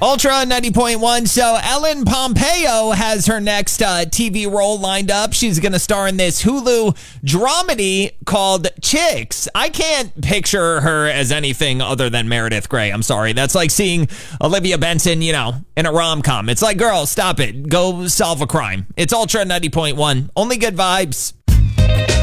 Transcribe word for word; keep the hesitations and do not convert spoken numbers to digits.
Ultra ninety point one. So Ellen Pompeo has her next uh, T V role lined up. She's going to star in this Hulu dramedy called Chicks. I can't picture her as anything other than Meredith Grey. I'm sorry. That's like seeing Olivia Benson, you know, in a rom-com. It's like, girl, stop it. Go solve a crime. It's Ultra ninety point one. Only good vibes.